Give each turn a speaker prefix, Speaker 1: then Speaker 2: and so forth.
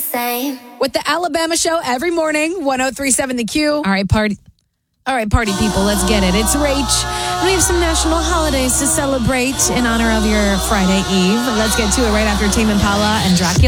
Speaker 1: With the Alabama Show every morning, 103.7 The Q.
Speaker 2: All right, party people, let's get it. It's Rach. We have some national holidays to celebrate in honor of your Friday Eve. Let's get to it right after Tame Impala and Dracula.